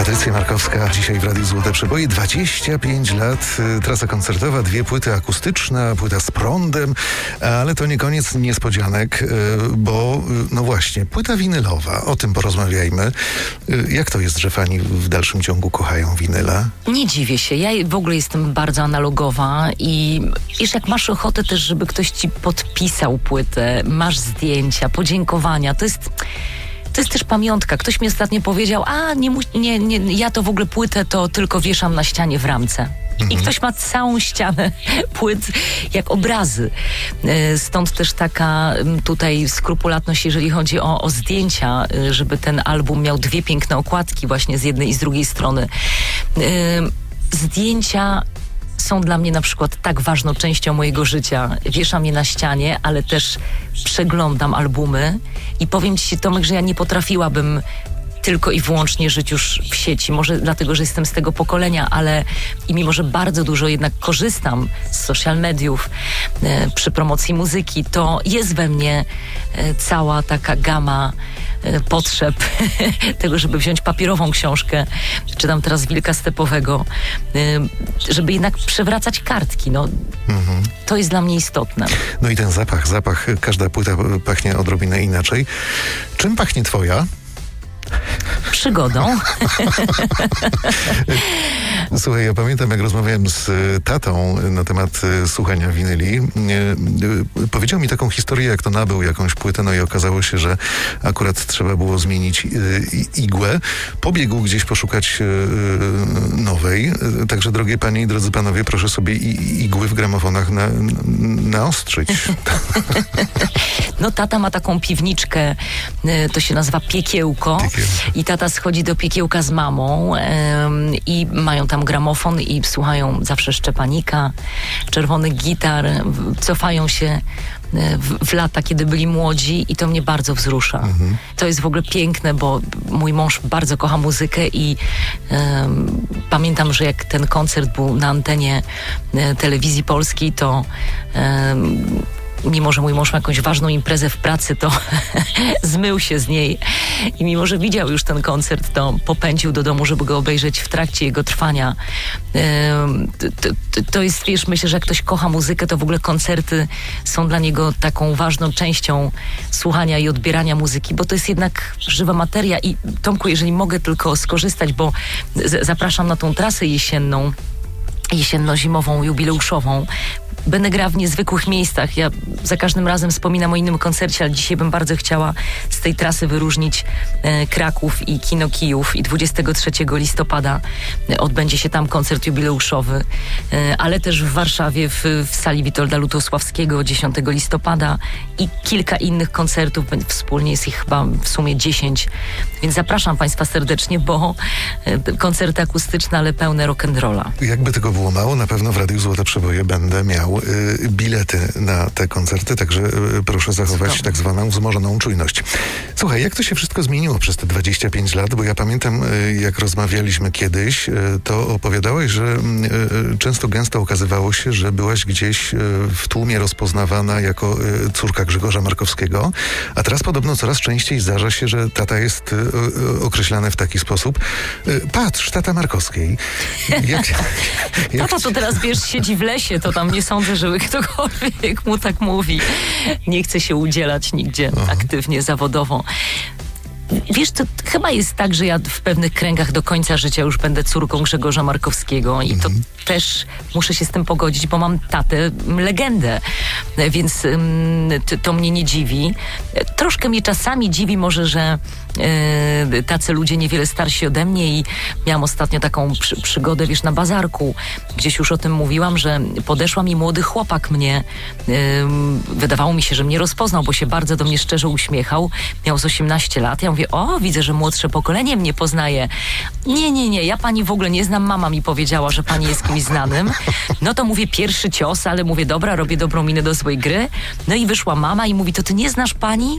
Patrycja Markowska dzisiaj w Radiu Złote Przeboje. 25 lat, trasa koncertowa, 2 płyty akustyczne, płyta z prądem, ale to nie koniec niespodzianek, bo no właśnie, płyta winylowa, o tym porozmawiajmy. Jak to jest, że fani w dalszym ciągu kochają winyla? Nie dziwię się, ja w ogóle jestem bardzo analogowa i wiesz, jak masz ochotę też, żeby ktoś ci podpisał płytę, masz zdjęcia, podziękowania, to jest też pamiątka. Ktoś mi ostatnio powiedział, ja to w ogóle płytę to tylko wieszam na ścianie w ramce. I ktoś ma całą ścianę płyt jak obrazy. Stąd też taka tutaj skrupulatność, jeżeli chodzi o zdjęcia, żeby ten album miał 2 piękne okładki właśnie z jednej i z drugiej strony. Zdjęcia są dla mnie na przykład tak ważną częścią mojego życia. Wieszam je na ścianie, ale też przeglądam albumy i powiem ci, Tomek, że ja nie potrafiłabym tylko i wyłącznie żyć już w sieci. Może dlatego, że jestem z tego pokolenia, ale i mimo, że bardzo dużo jednak korzystam z social mediów przy promocji muzyki, to jest we mnie cała taka gama potrzeb tego, żeby wziąć papierową książkę, czytam teraz Wilka Stepowego, żeby jednak przewracać kartki. To jest dla mnie istotne. No i ten zapach, każda płyta pachnie odrobinę inaczej. Czym pachnie twoja? Przygodą. Słuchaj, ja pamiętam, jak rozmawiałem z tatą na temat słuchania winyli. Powiedział mi taką historię, jak to nabył jakąś płytę, no i okazało się, że akurat trzeba było zmienić igłę. Pobiegł gdzieś poszukać nowej. Także, drogie panie i drodzy panowie, proszę sobie igły w gramofonach naostrzyć. No, tata ma taką piwniczkę, to się nazywa Piekiełko. I tata schodzi do Piekiełka z mamą i mają tam gramofon i słuchają zawsze Szczepanika, czerwonych gitar, cofają się w lata, kiedy byli młodzi i to mnie bardzo wzrusza. To jest w ogóle piękne, bo mój mąż bardzo kocha muzykę i pamiętam, że jak ten koncert był na antenie telewizji polskiej, to mimo, że mój mąż ma jakąś ważną imprezę w pracy, to zmył się z niej i mimo, że widział już ten koncert, to popędził do domu, żeby go obejrzeć w trakcie jego trwania. To jest, wiesz, myślę, że jak ktoś kocha muzykę, to w ogóle koncerty są dla niego taką ważną częścią słuchania i odbierania muzyki, bo to jest jednak żywa materia i Tomku, jeżeli mogę tylko skorzystać, bo zapraszam na tą trasę jesienno-zimową, jubileuszową. Będę grała w niezwykłych miejscach. Ja za każdym razem wspominam o innym koncercie, ale dzisiaj bym bardzo chciała z tej trasy wyróżnić Kraków i Kino Kijów i 23 listopada odbędzie się tam koncert jubileuszowy, ale też w Warszawie w sali Witolda Lutosławskiego 10 listopada i kilka innych koncertów. Wspólnie jest ich chyba w sumie 10, więc zapraszam Państwa serdecznie, bo koncerty akustyczne, ale pełne rock'n'rolla. Jakby tego było mało, na pewno w Radiu Złote Przeboje będę miał bilety na te koncerty, także proszę zachować tak zwaną wzmożoną czujność. Słuchaj, jak to się wszystko zmieniło przez te 25 lat? Bo ja pamiętam, jak rozmawialiśmy kiedyś, to opowiadałeś, że często gęsto okazywało się, że byłaś gdzieś w tłumie rozpoznawana jako córka Grzegorza Markowskiego, a teraz podobno coraz częściej zdarza się, że tata jest określany w taki sposób. Patrz, tata Markowskiej. Tata to teraz, wiesz, siedzi w lesie, to tam nie sądzę, żeby ktokolwiek mu tak mówi. Nie chce się udzielać nigdzie aktywnie, zawodowo. Wiesz, to chyba jest tak, że ja w pewnych kręgach do końca życia już będę córką Grzegorza Markowskiego i to też muszę się z tym pogodzić, bo mam tatę legendę, więc to mnie nie dziwi. Troszkę mnie czasami dziwi może, że tacy ludzie niewiele starsi ode mnie i miałam ostatnio taką przygodę, wiesz, na bazarku. Gdzieś już o tym mówiłam, że podeszła mi młody chłopak mnie. Wydawało mi się, że mnie rozpoznał, bo się bardzo do mnie szczerze uśmiechał. Miał z 18 lat. Ja mówię, widzę, że młodsze pokolenie mnie poznaje. Nie, ja pani w ogóle nie znam. Mama mi powiedziała, że pani jest kimś znanym. No to mówię, pierwszy cios, ale mówię, dobra, robię dobrą minę do złej gry. No i wyszła mama i mówi, to ty nie znasz pani?